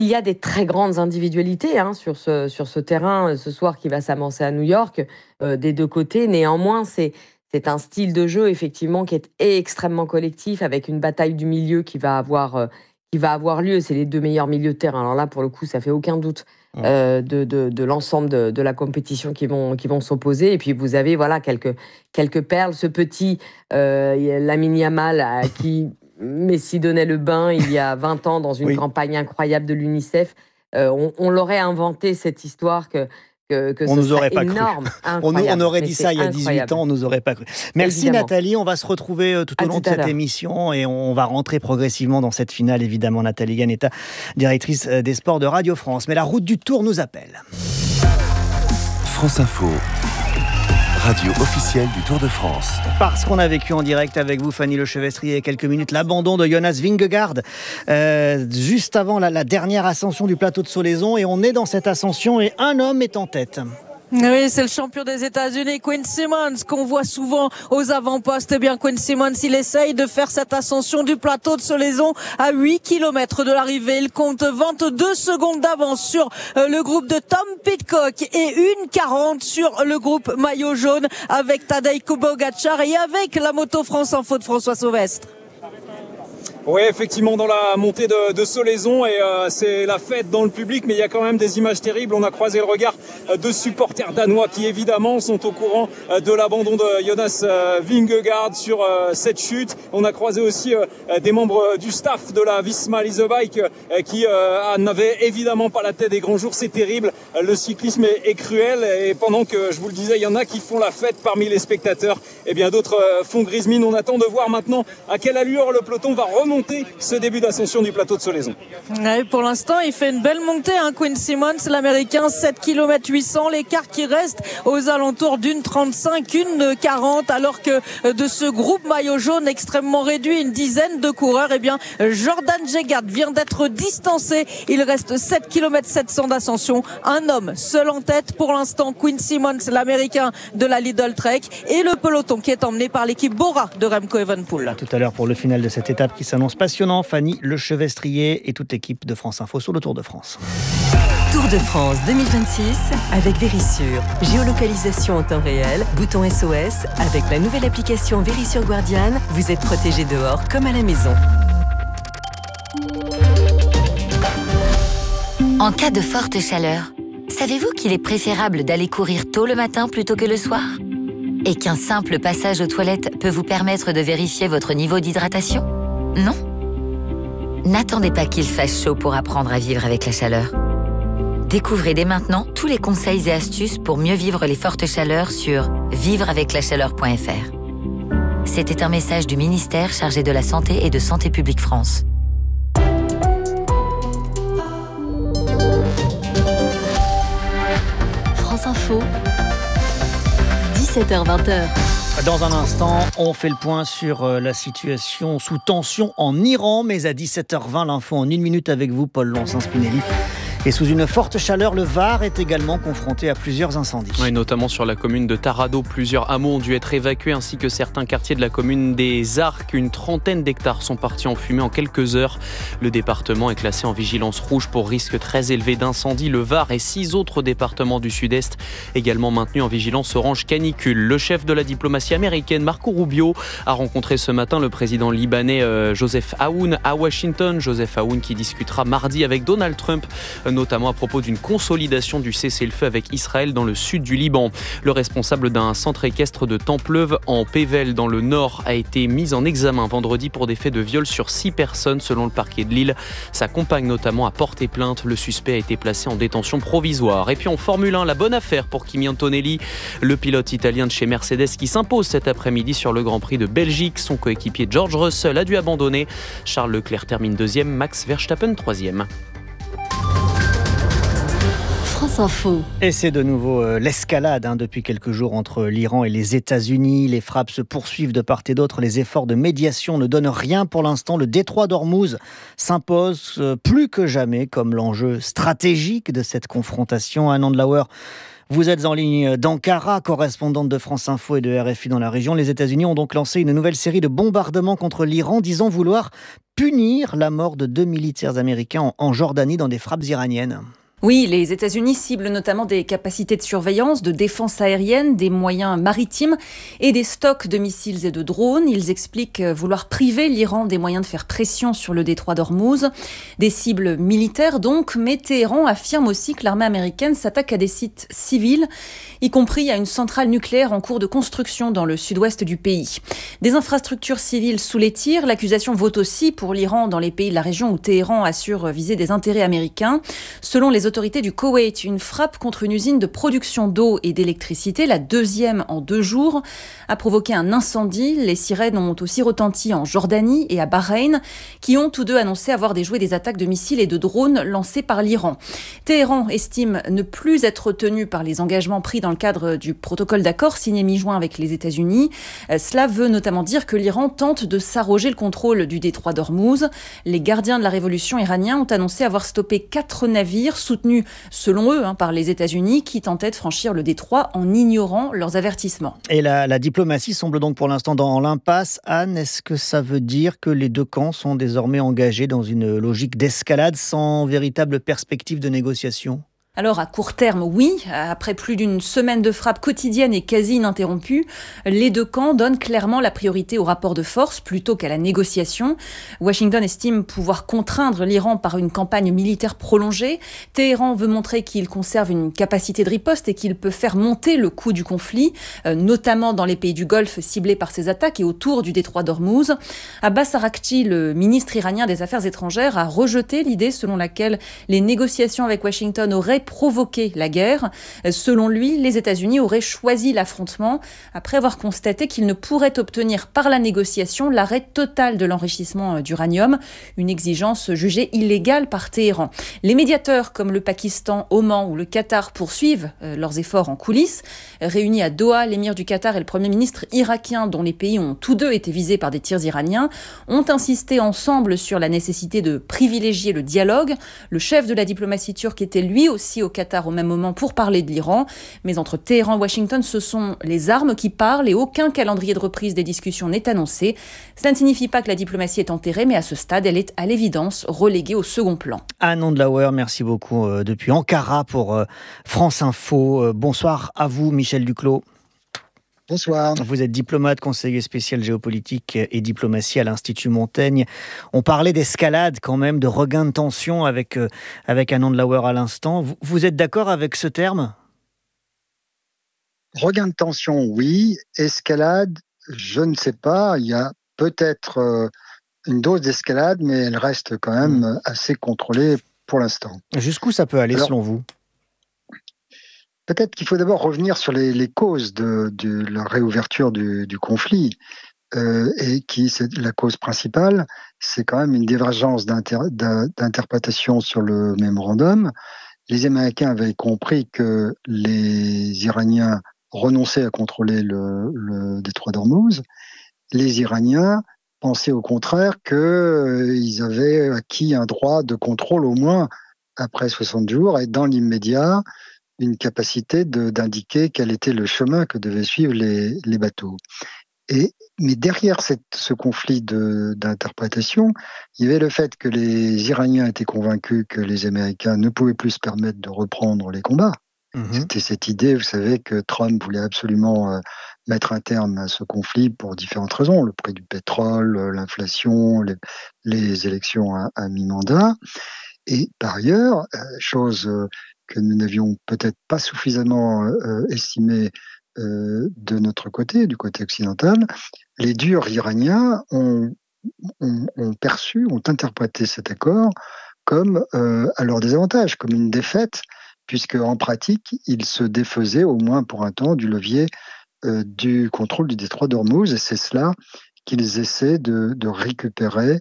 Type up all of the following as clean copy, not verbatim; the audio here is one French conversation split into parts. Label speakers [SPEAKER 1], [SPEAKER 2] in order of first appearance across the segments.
[SPEAKER 1] Il y a des très grandes individualités sur ce terrain ce soir qui va s'amorcer à New York, des 2 côtés. Néanmoins, c'est un style de jeu effectivement qui est extrêmement collectif avec une bataille du milieu qui va avoir lieu. C'est les 2 meilleurs milieux de terrain. Alors là, pour le coup, ça fait aucun doute, de l'ensemble de la compétition qui vont s'opposer. Et puis vous avez quelques perles. Ce petit, Lamine Yamal qui Messi donnait le bain il y a 20 ans dans une campagne incroyable de l'UNICEF. On l'aurait inventé cette histoire que
[SPEAKER 2] on
[SPEAKER 1] ce
[SPEAKER 2] nous aurait
[SPEAKER 1] serait
[SPEAKER 2] pas
[SPEAKER 1] énorme,
[SPEAKER 2] cru. On aurait dit ça il y a 18 ans, on nous aurait pas cru. Merci
[SPEAKER 1] Évidemment.
[SPEAKER 2] Nathalie, on va se retrouver tout au long de cette émission et on va rentrer progressivement dans cette finale, évidemment. Nathalie Ganetta, directrice des sports de Radio France. Mais la route du Tour nous appelle.
[SPEAKER 3] France Info, radio officielle du Tour de France.
[SPEAKER 2] Parce qu'on a vécu en direct avec vous, Fanny Lechevestrier, il y a quelques minutes, l'abandon de Jonas Vingegaard, juste avant la dernière ascension du plateau de Solaizon. Et on est dans cette ascension et un homme est en tête.
[SPEAKER 4] Oui, c'est le champion des États-Unis, Quinn Simmons, qu'on voit souvent aux avant-postes. Eh bien, Quinn Simmons, il essaye de faire cette ascension du plateau de Solaizon à 8 km de l'arrivée. Il compte 22 secondes d'avance sur le groupe de Tom Pidcock et 1,40 sur le groupe maillot jaune avec Tadej Pogačar et avec la moto France Info de François Sauvestre.
[SPEAKER 5] Oui, effectivement, dans la montée de Solaizon, et c'est la fête dans le public, mais il y a quand même des images terribles. On a croisé le regard de supporters danois qui, évidemment, sont au courant de l'abandon de Jonas Vingegaard sur cette chute. On a croisé aussi des membres du staff de la Visma Lease Bike qui n'avaient évidemment pas la tête des grands jours. C'est terrible, le cyclisme est cruel, et pendant que, je vous le disais, il y en a qui font la fête parmi les spectateurs, et bien d'autres font grise mine. On attend de voir maintenant à quelle allure le peloton va remonter ce début d'ascension du plateau de Solaizon.
[SPEAKER 4] Ouais, pour l'instant, il fait une belle montée, Quinn Simmons, l'américain, 7 km 800, l'écart qui reste aux alentours d'une 35, une 40, alors que de ce groupe maillot jaune extrêmement réduit, une dizaine de coureurs, eh bien, Jordan Jegat vient d'être distancé. Il reste 7 km 700 d'ascension. Un homme seul en tête pour l'instant, Quinn Simmons, l'américain de la Lidl Trek, et le peloton qui est emmené par l'équipe Bora de Remco Evenepoel.
[SPEAKER 2] À tout à l'heure pour le final de cette étape qui s'annonce passionnant. Fanny Lechevestrier et toute l'équipe de France Info sur le Tour de France.
[SPEAKER 6] Tour de France 2026 avec Verisure. Géolocalisation en temps réel, bouton SOS. Avec la nouvelle application Verisure Guardian, vous êtes protégé dehors comme à la maison.
[SPEAKER 7] En cas de forte chaleur, savez-vous qu'il est préférable d'aller courir tôt le matin plutôt que le soir ? Et qu'un simple passage aux toilettes peut vous permettre de vérifier votre niveau d'hydratation ? Non ? N'attendez pas qu'il fasse chaud pour apprendre à vivre avec la chaleur. Découvrez dès maintenant tous les conseils et astuces pour mieux vivre les fortes chaleurs sur vivreaveclachaleur.fr. C'était un message du ministère chargé de la Santé et de Santé publique France.
[SPEAKER 6] France Info, 17h-20h.
[SPEAKER 2] Dans un instant, on fait le point sur la situation sous tension en Iran, mais à 17h20, l'info en 1 minute avec vous, Paul Lonsin-Spinelli. Et sous une forte chaleur, le Var est également confronté à plusieurs incendies.
[SPEAKER 8] Oui, notamment sur la commune de Tarado. Plusieurs hameaux ont dû être évacués ainsi que certains quartiers de la commune des Arcs. Une trentaine d'hectares sont partis en fumée en quelques heures. Le département est classé en vigilance rouge pour risque très élevé d'incendie. Le Var et 6 autres départements du Sud-Est également maintenus en vigilance orange canicule. Le chef de la diplomatie américaine, Marco Rubio, a rencontré ce matin le président libanais Joseph Aoun à Washington. Joseph Aoun qui discutera mardi avec Donald Trump, notamment à propos d'une consolidation du cessez-le-feu avec Israël dans le sud du Liban. Le responsable d'un centre équestre de Templeuve en Pével dans le nord a été mis en examen vendredi pour des faits de viol sur 6 personnes selon le parquet de Lille. Sa compagne notamment a porté plainte. Le suspect a été placé en détention provisoire. Et puis en Formule 1, la bonne affaire pour Kimi Antonelli, le pilote italien de chez Mercedes qui s'impose cet après-midi sur le Grand Prix de Belgique. Son coéquipier George Russell a dû abandonner. Charles Leclerc termine 2e, Max Verstappen 3e.
[SPEAKER 6] France Info.
[SPEAKER 2] Et c'est de nouveau l'escalade depuis quelques jours entre l'Iran et les États-Unis. Les frappes se poursuivent de part et d'autre. Les efforts de médiation ne donnent rien pour l'instant. Le détroit d'Ormuz s'impose plus que jamais comme l'enjeu stratégique de cette confrontation. Anand Lauer, vous êtes en ligne d'Ankara, correspondante de France Info et de RFI dans la région. Les États-Unis ont donc lancé une nouvelle série de bombardements contre l'Iran, disant vouloir punir la mort de 2 militaires américains en Jordanie dans des frappes iraniennes.
[SPEAKER 9] Oui, les États-Unis ciblent notamment des capacités de surveillance, de défense aérienne, des moyens maritimes et des stocks de missiles et de drones. Ils expliquent vouloir priver l'Iran des moyens de faire pression sur le détroit d'Ormuz. Des cibles militaires donc, mais Téhéran affirme aussi que l'armée américaine s'attaque à des sites civils, y compris à une centrale nucléaire en cours de construction dans le sud-ouest du pays. Des infrastructures civiles sous les tirs, l'accusation vaut aussi pour l'Iran dans les pays de la région où Téhéran assure viser des intérêts américains. Selon les autorités du Koweït, une frappe contre une usine de production d'eau et d'électricité, la deuxième en 2 jours, a provoqué un incendie. Les sirènes ont aussi retenti en Jordanie et à Bahreïn, qui ont tous deux annoncé avoir déjoué des attaques de missiles et de drones lancées par l'Iran. Téhéran estime ne plus être tenu par les engagements pris dans le cadre du protocole d'accord signé mi-juin avec les États-Unis. Cela veut notamment dire que l'Iran tente de s'arroger le contrôle du détroit d'Ormuz. Les gardiens de la révolution iraniens ont annoncé avoir stoppé 4 navires soutenus selon eux par les États-Unis qui tentaient de franchir le détroit en ignorant leurs avertissements.
[SPEAKER 2] Et la diplomatie semble donc pour l'instant dans l'impasse. Anne, est-ce que ça veut dire que les deux camps sont désormais engagés dans une logique d'escalade sans véritable perspective de négociation ?
[SPEAKER 9] Alors à court terme, oui. Après plus d'une semaine de frappes quotidiennes et quasi ininterrompues, les deux camps donnent clairement la priorité au rapport de force plutôt qu'à la négociation. Washington estime pouvoir contraindre l'Iran par une campagne militaire prolongée. Téhéran veut montrer qu'il conserve une capacité de riposte et qu'il peut faire monter le coût du conflit, notamment dans les pays du Golfe ciblés par ces attaques et autour du détroit d'Ormuz. Abbas Araghchi, le ministre iranien des Affaires étrangères, a rejeté l'idée selon laquelle les négociations avec Washington auraient provoquer la guerre. Selon lui, les États-Unis auraient choisi l'affrontement après avoir constaté qu'ils ne pourraient obtenir par la négociation l'arrêt total de l'enrichissement d'uranium, une exigence jugée illégale par Téhéran. Les médiateurs comme le Pakistan, Oman ou le Qatar poursuivent leurs efforts en coulisses. Réunis à Doha, l'émir du Qatar et le premier ministre irakien, dont les pays ont tous deux été visés par des tirs iraniens, ont insisté ensemble sur la nécessité de privilégier le dialogue. Le chef de la diplomatie turque était lui aussi au Qatar au même moment pour parler de l'Iran. Mais entre Téhéran et Washington, ce sont les armes qui parlent et aucun calendrier de reprise des discussions n'est annoncé. Cela ne signifie pas que la diplomatie est enterrée, mais à ce stade, elle est à l'évidence reléguée au second plan.
[SPEAKER 2] Anne Ondlauer, merci beaucoup depuis Ankara pour France Info. Bonsoir à vous, Michel Duclos.
[SPEAKER 10] Bonsoir.
[SPEAKER 2] Vous êtes diplomate, conseiller spécial géopolitique et diplomatie à l'Institut Montaigne. On parlait d'escalade quand même, de regain de tension avec Anne Ondlauer à l'instant. Vous êtes d'accord avec ce terme ?
[SPEAKER 10] Regain de tension, oui. Escalade, je ne sais pas. Il y a peut-être une dose d'escalade, mais elle reste quand même assez contrôlée pour l'instant.
[SPEAKER 2] Jusqu'où ça peut aller selon vous ?
[SPEAKER 10] Peut-être qu'il faut d'abord revenir sur les causes de la réouverture du conflit. Et c'est la cause principale, c'est quand même une divergence d'interprétation sur le mémorandum. Les Américains avaient compris que les Iraniens renonçaient à contrôler le détroit d'Ormuz. Les Iraniens pensaient au contraire qu'ils avaient acquis un droit de contrôle au moins après 60 jours et dans l'immédiat, une capacité d'indiquer quel était le chemin que devaient suivre les bateaux. Mais derrière ce conflit d'interprétation, il y avait le fait que les Iraniens étaient convaincus que les Américains ne pouvaient plus se permettre de reprendre les combats. C'était cette idée, vous savez, que Trump voulait absolument mettre un terme à ce conflit pour différentes raisons. Le prix du pétrole, l'inflation, les élections à mi-mandat. Et par ailleurs, chose que nous n'avions peut-être pas suffisamment estimé de notre côté, du côté occidental, les durs iraniens ont interprété cet accord comme à leur désavantage, comme une défaite, puisque en pratique, ils se défaisaient au moins pour un temps du levier du contrôle du détroit d'Ormuz, et c'est cela qu'ils essaient de récupérer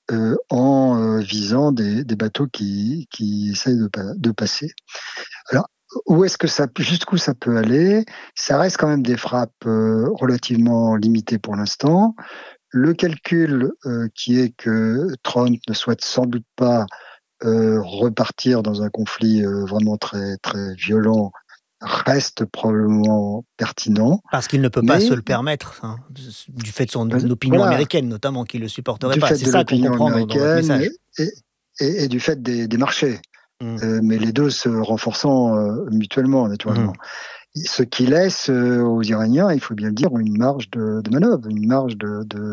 [SPEAKER 10] en visant des bateaux qui essayent de passer. Alors, jusqu'où ça peut aller? Ça reste quand même des frappes relativement limitées pour l'instant. Le calcul qui est que Trump ne souhaite sans doute pas repartir dans un conflit vraiment très, très violent reste probablement pertinent.
[SPEAKER 2] Parce qu'il ne peut pas se le permettre, hein, du fait de son opinion américaine, notamment, qu'il ne le supporterait pas. C'est ça qu'on comprend dans votre message.
[SPEAKER 10] Et du fait des marchés. Mais les deux se renforçant mutuellement, naturellement. Ce qui laisse aux Iraniens, il faut bien le dire, une marge de manœuvre, une marge de